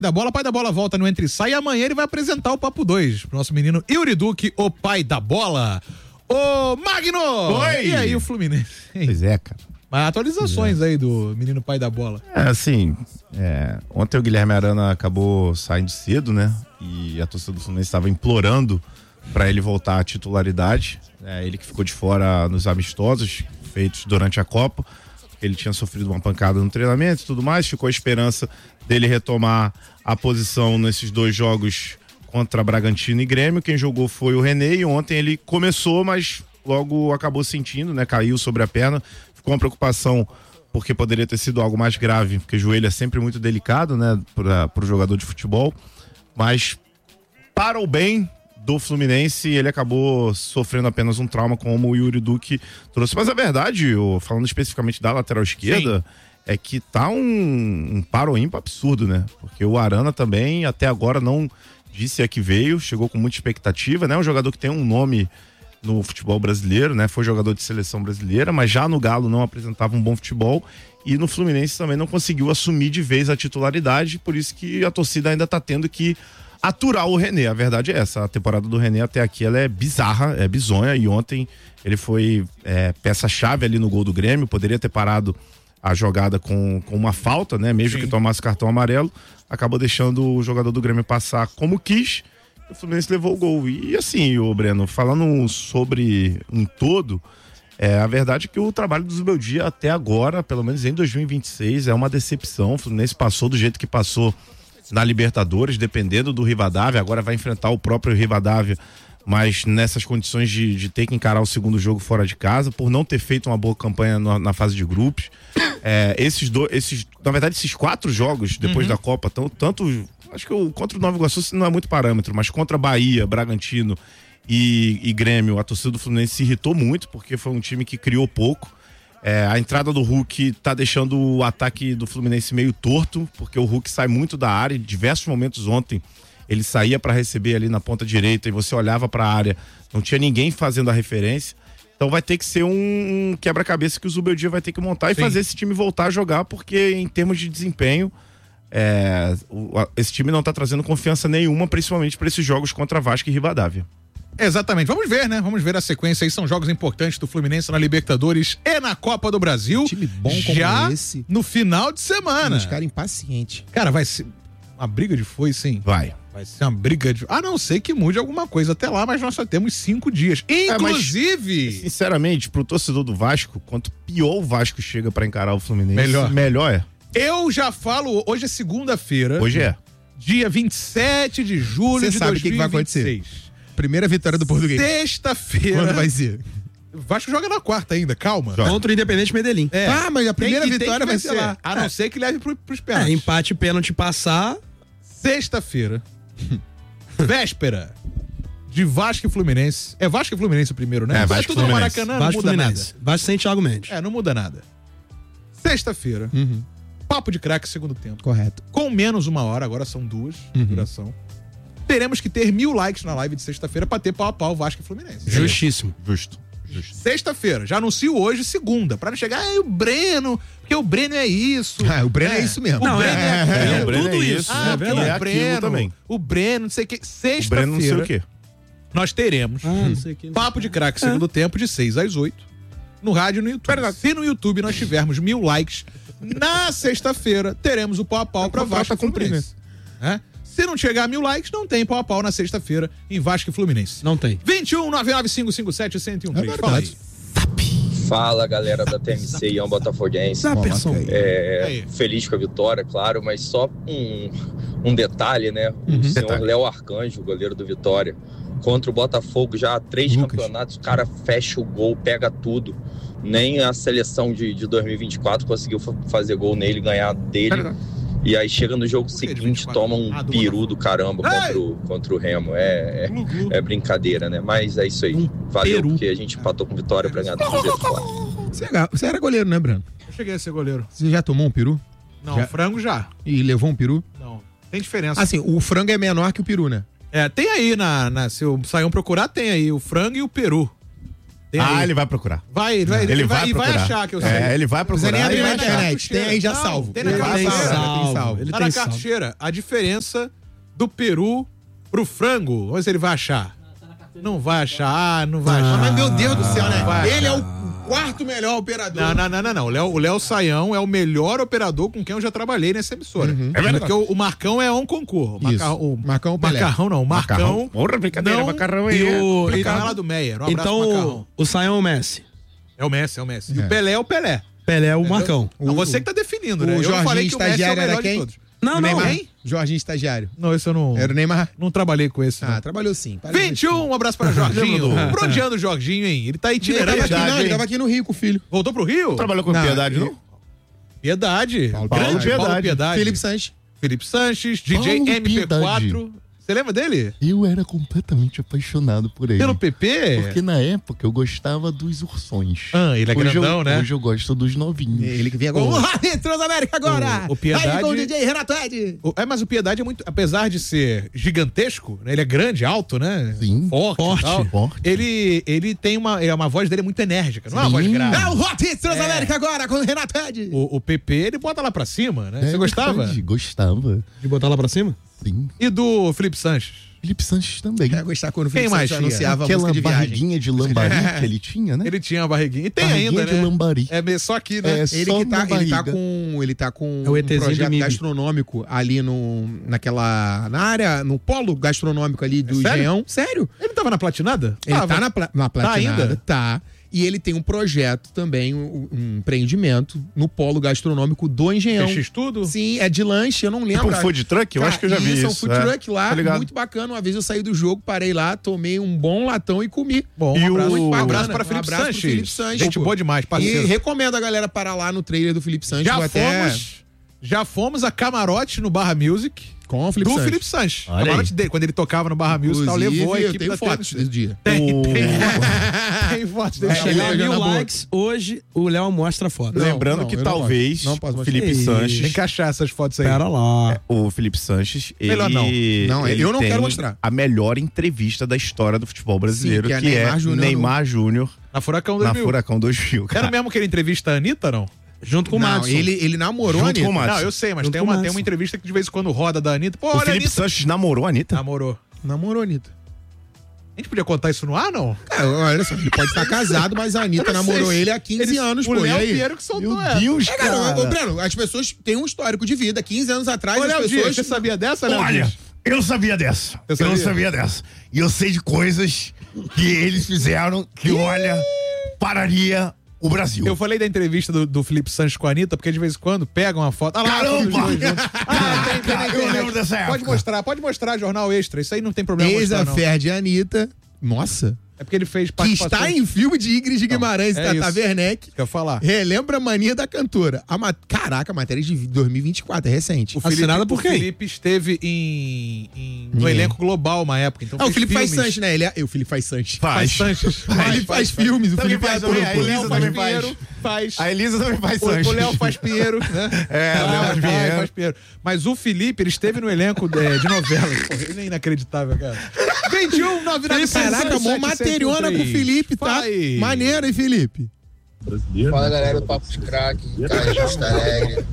Da Bola, pai da bola volta no Entre e Sai e amanhã ele vai apresentar o Papo 2 pro nosso menino Yuri Duque, o pai da bola. Ô, Magno! Oi! E aí o Fluminense? Pois é, cara. Mas atualizações aí do menino pai da bola. Ontem o Guilherme Arana acabou saindo cedo, né? E a torcida do Fluminense estava implorando para ele voltar à titularidade. Ele que ficou de fora nos amistosos feitos durante a Copa. Ele tinha sofrido uma pancada no treinamento e tudo mais. Ficou a esperança dele retomar a posição nesses 2 jogos contra Bragantino e Grêmio. Quem jogou foi o René e ontem ele começou, mas logo acabou sentindo, né? Caiu sobre a perna. Ficou uma preocupação porque poderia ter sido algo mais grave, porque joelho é sempre muito delicado, né? Para o jogador de futebol. Mas para o bem do Fluminense, ele acabou sofrendo apenas um trauma, como o Yuri Duque trouxe. Mas a verdade, falando especificamente da lateral esquerda, sim, é que tá um paro ímpar absurdo, né? Porque o Arana também, até agora, não disse a que veio, chegou com muita expectativa, né? Um jogador que tem um nome no futebol brasileiro, né? Foi jogador de seleção brasileira, mas já no Galo não apresentava um bom futebol e no Fluminense também não conseguiu assumir de vez a titularidade, por isso que a torcida ainda tá tendo que aturar o René. A verdade é essa, a temporada do René até aqui ela é bizarra, é bizonha, e ontem ele foi peça-chave ali no gol do Grêmio, poderia ter parado a jogada com uma falta, né? Mesmo sim, que tomasse cartão amarelo, acabou deixando o jogador do Grêmio passar como quis, o Fluminense levou o gol. E assim, o Breno, falando sobre um todo, a verdade é que o trabalho do Zubeldia até agora, pelo menos em 2026, é uma decepção. O Fluminense passou do jeito que passou na Libertadores, dependendo do Rivadavia, agora vai enfrentar o próprio Rivadavia, mas nessas condições de ter que encarar o segundo jogo fora de casa, por não ter feito uma boa campanha na fase de grupos. Na verdade, esses 4 jogos depois da Copa, tanto acho que contra o Nova Iguaçu não é muito parâmetro, mas contra Bahia, Bragantino e Grêmio, a torcida do Fluminense se irritou muito, porque foi um time que criou pouco. A entrada do Hulk tá deixando o ataque do Fluminense meio torto, porque o Hulk sai muito da área. Em diversos momentos ontem ele saía para receber ali na ponta direita e você olhava para a área, não tinha ninguém fazendo a referência. Então vai ter que ser um quebra-cabeça que o Zubeldia vai ter que montar e fazer esse time voltar a jogar, porque em termos de desempenho esse time não tá trazendo confiança nenhuma, principalmente para esses jogos contra Vasco e Rivadavia. Exatamente, vamos ver, né? Vamos ver a sequência aí, são jogos importantes do Fluminense na Libertadores e na Copa do Brasil. Time bom como já esse. No final de semana. Os caras impacientes. Cara, vai ser uma briga de foice, sim. Vai ser uma briga de... A não ser que mude alguma coisa até lá, mas nós só temos 5 dias. Inclusive... Mas, sinceramente, pro torcedor do Vasco, quanto pior o Vasco chega pra encarar o Fluminense, melhor é. Eu já falo, hoje é segunda-feira. Hoje é. Dia 27 de julho de 2026. Você sabe o que vai acontecer? Primeira vitória do Português. Sexta-feira. Quando vai ser? O Vasco joga na quarta ainda, calma. Contra o Independente Medellín. Mas a primeira vitória vai ser lá. A não ser que leve pros pênaltis. Empate, pênalti, passar. Sexta-feira. Véspera de Vasco e Fluminense. É Vasco e Fluminense o primeiro, né? Vasco tudo no Maracanã, não muda nada. Vasco sem Thiago Mendes. Não muda nada. Sexta-feira. Papo de craque segundo tempo. Correto. Com menos 1 hora, agora são 2 de duração. Teremos que ter 1000 likes na live de sexta-feira pra ter pau a pau Vasco e Fluminense. Justíssimo. Justo. Sexta-feira, já anuncio hoje, segunda, pra não chegar, o Breno, porque o Breno é isso. O Breno é isso mesmo. O Breno é o Breno tudo é isso. isso. O Breno é aquilo também. O Breno, não sei o que. O Breno não sei o quê. Nós teremos Não sei o que. Papo de Craque segundo tempo de 6 às 8 no rádio e no YouTube. Se no YouTube nós tivermos 1000 likes, na sexta-feira teremos o pau a pau pra Vasco e Fluminense. Se não chegar a 1000 likes, não tem pau a pau na sexta-feira em Vasco e Fluminense. Não tem. 21-99557-1013. Fala aí. Fala, galera da TMC e botafoguense. Feliz com a vitória, claro, mas só um detalhe, né? O senhor Léo Arcanjo, goleiro do Vitória, contra o Botafogo, já há 3 campeonatos, o cara fecha o gol, pega tudo. Nem a seleção de 2024 conseguiu fazer gol nele, ganhar dele. E aí chega no jogo seguinte, toma um peru do caramba contra o Remo. É brincadeira, né? Mas é isso aí. Valeu, porque a gente empatou com vitória pra ganhar do Cruzeiro fora. Você era goleiro, né, Breno? Eu cheguei a ser goleiro. Você já tomou um peru? Não, frango já. E levou um peru? Não. Tem diferença. Assim, o frango é menor que o peru, né? Tem aí se o Saião procurar, tem aí o frango e o peru. Ele vai procurar. Vai achar que eu sei. Ele vai procurar. Nem abrir na vai internet. achar. Tem aí já Não, salvo. tem na cartucheira. Tá na cartucheira. A diferença do peru pro frango. Vamos ver se ele vai achar. Não vai achar, não vai achar. Mas meu Deus do céu, né? Ele é achar. o quarto melhor operador. Não. O Léo Saião é o melhor operador com quem eu já trabalhei nessa emissora. É verdade. Porque o Marcão é um concurso. Isso. Marcão Pelé. Macarrão não. Marcão. Porra, brincadeira, Não, macarrão aí. E o Macarrão lá do Meyer. Um abraço, Então, Macarrão. o Saião é o Messi. É o Messi. E o Pelé é o Pelé. Pelé é o Marcão. Não, você que tá definindo, né? O Eu Jorginho falei que o Messi é o estagiário melhor era de quem? todos. Não, Neymar. Hein? Jorginho estagiário. Não, esse eu não... Era o Neymar? Não trabalhei com esse. Não. Trabalhou sim. 21, um abraço para Jorginho. Por onde anda o Jorginho, hein? Ele tá itinerante. Ele tava aqui no Rio com o filho. Voltou pro Rio? Trabalhou com Não, Piedade, não? Piedade. Paulo Grande Piedade. Paulo Piedade. Felipe Sanches, Sanches. DJ Paulo MP4. Você lembra dele? Eu era completamente apaixonado por ele. Pelo PP? Porque na época eu gostava dos ursões. Ele é grandão, né? Hoje eu gosto dos novinhos. Ele que vinha agora. Transamérica agora! O Piedade... Aí com o DJ Renato Ed. Mas o Piedade é muito... Apesar de ser gigantesco, né? Ele é grande, alto, né? Sim. Forte. Forte. Ele tem uma voz dele é muito enérgica, não é uma voz grave. É o Hot Hits Transamérica agora com o Renato Ed. O PP, ele bota lá pra cima, né? Você gostava? Verdade, gostava. De botar lá pra cima? Sim. E do Felipe Sanches? Felipe Sanches também. Eu gostar quando o Quem Felipe mais Sanches tinha? anunciava a Aquela música de viagem. barriguinha de lambari que ele tinha, né? Ele tinha uma barriguinha. E tem Barriguinha ainda, de né? lambari. É só aqui, né? É, Ele só que na barriga. ele tá com É o um ETzinho projeto do MIB. gastronômico ali na área, no polo gastronômico ali do sério? Engenhão. Sério? Ele tava na platinada? Ele Tava. tá na platinada. ainda? Tá. E ele tem um projeto também, um empreendimento no polo gastronômico do Engenhão. Fez tudo? Sim, é de lanche, eu não lembro. Tipo um food truck? Eu acho que eu já vi isso. É um food truck lá, Tá ligado? muito bacana. Uma vez eu saí do jogo, parei lá, tomei um bom latão e comi. Bom, E um abraço, o- um abraço Bacana. para Felipe Um abraço pro Sanches. Felipe Sanches, Gente pô. boa demais, E parceiro. recomendo a galera parar lá no trailer do Felipe Sanches. vou até Já fomos a camarote no Barra Music com o Felipe do Sanches. Felipe Sanches. Olha Camarote dele, quando ele tocava no Barra Music, tal, levou a eu equipe tenho da fotos TNT. desse dia. Tem fotos dele. Chegar a ele 1000 na boa. likes, hoje o Léo mostra a foto. Lembrando não, que eu não talvez posso. Não posso o mostrar. Felipe Ei, Sanches... Tem que achar essas fotos aí. Pera lá. O Felipe Sanches, ele... Melhor não. Não, ele eu não tem quero mostrar. a melhor entrevista da história do futebol brasileiro, Sim, que é que é Neymar Júnior Neymar Júnior Na Furacão na 2000. Furacão 2000. Era cara. mesmo que ele entrevista a Anitta, não? Junto com o Não, Madison. ele namorou a Junto com o Anitta. Madison. Não, eu sei, mas Junto tem com o uma Madison. entrevista que de vez em quando roda da Anitta. Pô, O olha a Felipe Anitta. Sanches namorou a Anitta? Namorou. Namorou a Anitta. A gente podia contar isso no ar, não? Olha só, ele pode estar casado, mas a Anitta namorou ele há 15 anos, O pô. E Léo aí? Pinheiro que soltou Meu essa. Deus, Cara, cara. Breno, as pessoas têm um histórico de vida. 15 anos atrás, Ô, as Léo Dias, pessoas... você sabia dessa, Léo Olha, Dias? eu sabia dessa. Eu sabia? Eu sabia dessa. E eu sei de coisas que eles fizeram que, olha, pararia o Brasil. Eu falei da entrevista do Felipe Sanches com a Anitta, porque de vez em quando pegam uma foto. Ah lá, Caramba! foto dos dois juntos. Tem na Eu internet. lembro dessa época. Pode mostrar Jornal Extra. Isso aí não tem problema mostrar, não. Ex-affair de Anitta. Nossa. É porque ele fez Que participação. está em filme de Ingrid Guimarães e é Tata isso. Werneck. Quer falar? Relembra a mania da cantora. Caraca, a matéria de 2024, é recente. Assinada por quem? O Felipe esteve no elenco global uma época. Então Ah, o fez Felipe faz filmes. Sanches, né? O Felipe faz Sanches. Faz. Sanches. Ele faz filmes, o Também Felipe é faz ator. também, a pô. O Léo Elisa faz também faz. Pinheiro. Faz. A Elisa também faz Sanches. O Léo faz Pinheiro, né? É, o Léo faz Pinheiro. faz Pinheiro. Mas o Felipe, ele esteve no elenco de novelas. Porra, ele é inacreditável, cara. 21, 99, Caraca, mó materiona com o Felipe, tá? Vai. Maneiro, hein, Felipe? Fala galera do Papo de Crack, Caio Justa Alegre.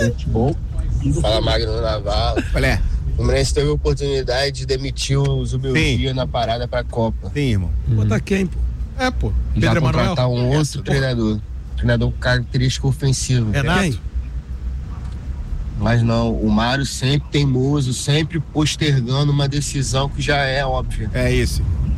Fala Magno Navarro. Olha, O Fluminense teve a oportunidade de demitir o Zubeldia na parada pra Copa. Sim, irmão. Botar quem, pô? É, pô. Já Pedro Emanuel. contratar um outro treinador. Treinador com característica ofensiva. Renato. Mas não, o Mário sempre teimoso, sempre postergando uma decisão que já é óbvia. É isso.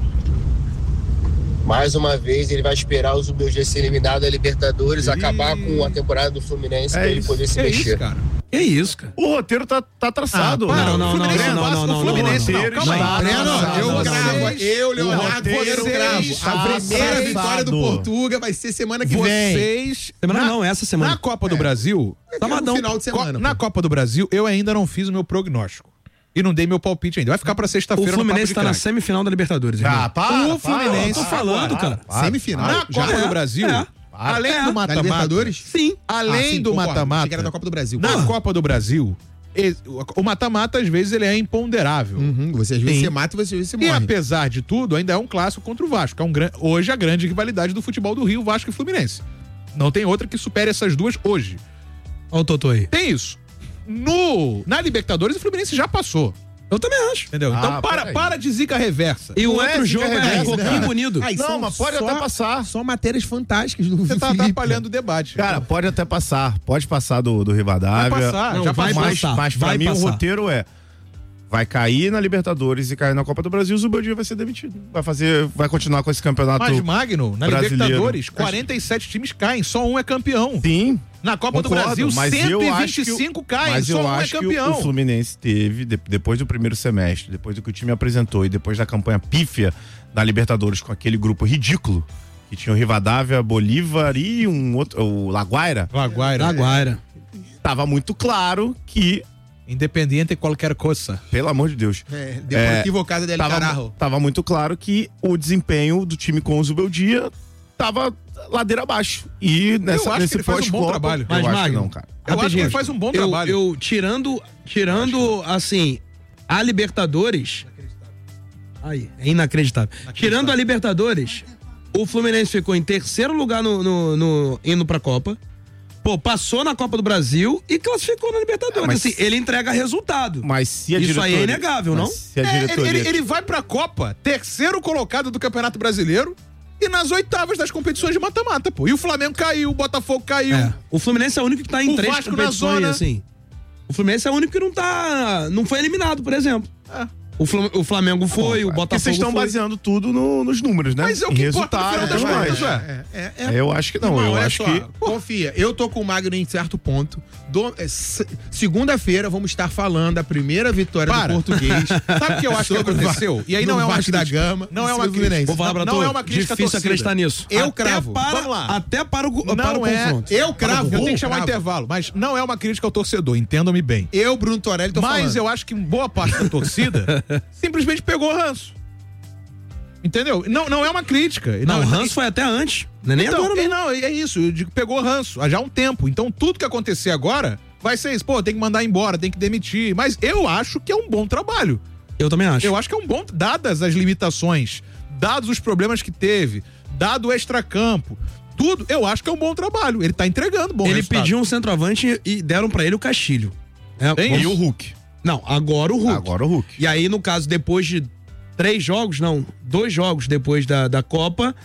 Mais uma vez ele vai esperar o Zubeldia ser eliminado da Libertadores, acabar com a temporada do Fluminense pra ele isso. poder se Que mexer. isso, cara? Que isso, cara? O roteiro tá traçado. Ah, para, não, o Fluminense não, passa não, no não, Fluminense, não. não. Calma aí. Breno, eu Vocês- gravo. Eu, Leonardo roteiro Pinheiro, gravo. tá A primeira traçado. vitória do Portuga vai ser semana que vem. Vocês. Semana não, essa semana. Na Copa do Brasil. No final de semana. Na Copa do Brasil, eu ainda não fiz o meu prognóstico. E não dei meu palpite ainda. Vai ficar pra O sexta-feira no Papo Fluminense de tá na Craque. semifinal da Libertadores, irmão. Ah, para. O Fluminense- Tô falando, cara. Semifinal. Na Já Copa é. do Brasil, além do Da mata-mata. Libertadores? Sim. Além sim, do concordo. mata-mata. Achei que era da Copa do Brasil. Na Porra. Copa do Brasil, o mata-mata, às vezes, ele é imponderável. Você às vezes você mata e você às vezes você morre. E apesar de tudo, ainda é um clássico contra o Vasco. Hoje a grande rivalidade do futebol do Rio, Vasco e Fluminense. Não tem outra que supere essas duas hoje. Olha o Totô aí. Tem isso. Na Libertadores, o Fluminense já passou. Eu também acho. Entendeu? Então para de zica reversa. E o outro jogo é um pouquinho bonito. Não, mas pode até passar. Só matérias fantásticas do Você tá Felipe. atrapalhando o debate. Cara, pode até passar. Pode passar do Rivadavia. Vai passar, Não, já vai passou. passar. Mas pra Vai mim passar. o roteiro vai cair na Libertadores e cair na Copa do Brasil, o Zubeldia vai ser demitido. Vai continuar com esse campeonato. Mas, Magno, na brasileiro. Libertadores, 47 times caem, só um é campeão. Sim. Na Copa do Concordo, Brasil, mas eu acho 125 caem, Mas só eu um é acho que campeão. o Fluminense teve, depois do primeiro semestre, depois do que o time apresentou e depois da campanha pífia da Libertadores com aquele grupo ridículo, que tinha o Rivadavia, Bolívar e um outro, o Laguaira. Laguaira. Tava muito claro que, Independiente de qualquer coisa. pelo amor de Deus, Deu uma equivocada dele, caralho. tava muito claro que o desempenho do time com o Zubeldia tava ladeira abaixo. E Eu acho nesse que ele faz um bom pós-Copa, trabalho. eu Mas, acho que Magno, não, cara. Eu acho que ele faz um bom trabalho. Eu tirando assim, a Libertadores. Aí, é inacreditável. Tirando a Libertadores, o Fluminense ficou em terceiro lugar no indo pra Copa. Pô, passou na Copa do Brasil e classificou na Libertadores. Mas- Assim, ele entrega resultado. Mas se a Isso diretoria, aí é inegável, não? Se a diretoria... Ele vai pra Copa, terceiro colocado do Campeonato Brasileiro e nas oitavas das competições de mata-mata, pô. E o Flamengo caiu, o Botafogo caiu. É. O Fluminense é o único que tá em O 3 Vasco na competições, zona. assim. O Fluminense é o único que não foi eliminado, por exemplo. É. O Flamengo foi, o Porque Botafogo vocês estão foi. baseando tudo nos números, né? Mas é o Em que importa no final das resultado, contas, mas- ué. Eu acho que não, eu olha acho só, que... Confia, eu tô com o Magno em certo ponto. Segunda-feira vamos estar falando a primeira vitória Para. do português. Sabe o que eu acho que Sobre o aconteceu? E aí não do é uma Vasco da crítica. Gama. Não é uma sobre o crítica. Fluminense. Vou falar pra Não tu, é uma crítica à difícil torcida. acreditar nisso. Eu Até cravo. Vamos lá. Até para o Não é. confronto. Eu cravo. Eu tenho que chamar o cravo. intervalo, mas não é uma crítica ao torcedor, entendam-me bem. Eu, Bruno Torelli, tô Mas falando. eu acho que boa parte da torcida simplesmente pegou ranço. Entendeu? Não é uma crítica. Não, o ranço foi até antes. Não é nem Então, agora, não. não, é isso. Eu digo, pegou ranço há já um tempo. Então, tudo que acontecer agora vai ser isso. Pô, tem que mandar embora, tem que demitir. Mas eu acho que é um bom trabalho. Eu também acho. Eu acho que é um bom, dadas as limitações, dados os problemas que teve, dado o extracampo, tudo, eu acho que é um bom trabalho. Ele tá entregando bom Ele resultado. pediu um centroavante e deram pra ele o Castilho. É, Tem E isso. o Hulk. Não, agora o Hulk. Agora o Hulk. E aí, no caso, depois de 2 jogos depois da Copa,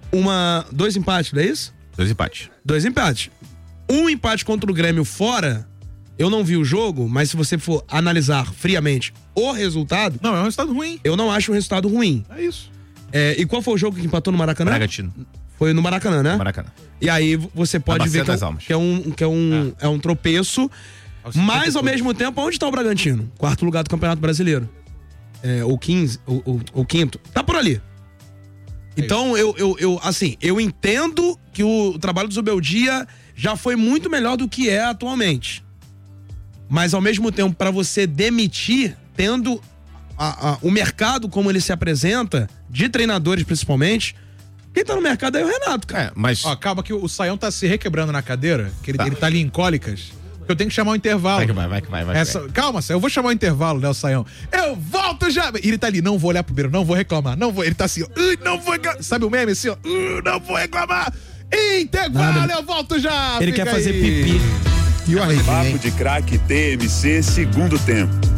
2 empates, não é isso? 2 empates. 2 empates. Um empate contra o Grêmio fora, eu não vi o jogo, mas se você for analisar friamente o resultado, Não, é um resultado ruim. eu não acho um resultado ruim. É isso. E qual foi o jogo que empatou no Maracanã? Bragantino. Foi no Maracanã, né? Maracanã. E aí você pode Bacia ver que das Almas. é um tropeço, mas ao mesmo tempo, onde tá o Bragantino? 4º lugar do Campeonato Brasileiro. Ou 15, ou 5º. Tá por ali. Então, eu entendo que o trabalho do Zubeldia já foi muito melhor do que é atualmente. Mas ao mesmo tempo, para você demitir, tendo o mercado como ele se apresenta, de treinadores principalmente, quem tá no mercado é o Renato, cara. Mas... Ó, calma que o Saião tá se requebrando na cadeira, que ele tá ali em cólicas. Eu tenho que chamar o intervalo. Vai que vai. Calma, Saião, eu vou chamar o intervalo, né, o Saião. Eu volto já! E ele tá ali, não vou olhar pro beiro, não vou reclamar, não vou. Ele tá assim, ó, não vou reclamar. Sabe o meme assim, ó, não vou reclamar. Intervalo, eu volto já! Ele Fica quer fazer aí. pipi. E o Arreguinho, Papo de Craque TMC, segundo tempo.